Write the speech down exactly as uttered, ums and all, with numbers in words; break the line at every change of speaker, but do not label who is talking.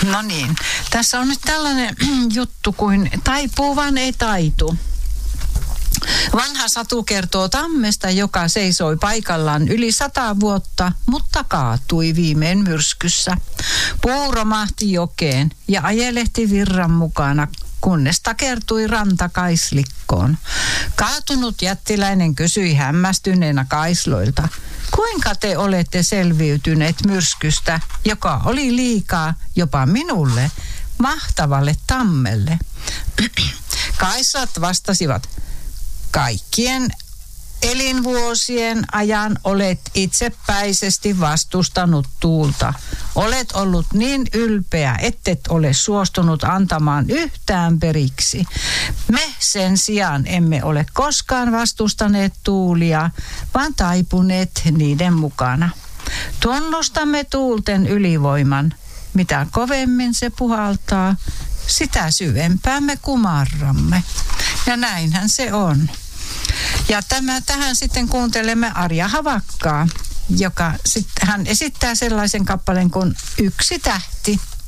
No niin, tässä on nyt tällainen juttu kuin taipuu vaan ei taitu. Vanha satu kertoo tammesta, joka seisoi paikallaan yli sata vuotta, mutta kaatui viimein myrskyssä. Puu romahti jokeen ja ajelehti virran mukana, kunnes takertui ranta kaislikkoon. Kaatunut jättiläinen kysyi hämmästyneenä kaisloilta: kuinka te olette selviytyneet myrskystä, joka oli liikaa jopa minulle, mahtavalle tammelle? Kaislat vastasivat: kaikkien elinvuosien ajan olet itsepäisesti vastustanut tuulta. Olet ollut niin ylpeä, ettet ole suostunut antamaan yhtään periksi. Me sen sijaan emme ole koskaan vastustaneet tuulia, vaan taipuneet niiden mukana. Tunnustamme tuulten ylivoiman. Mitä kovemmin se puhaltaa, sitä syvempää me kumarramme. Ja näinhän se on. Ja tämä, tähän sitten kuuntelemme Arja Havakkaa, joka sit, hän esittää sellaisen kappaleen kuin Yksi tähti.